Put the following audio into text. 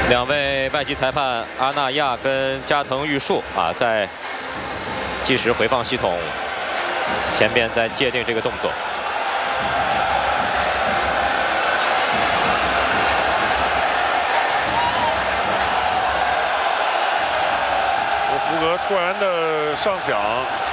两位外籍裁判阿纳亚跟加藤玉树啊，在计时回放系统前边在界定这个动作。 福格突然的上抢，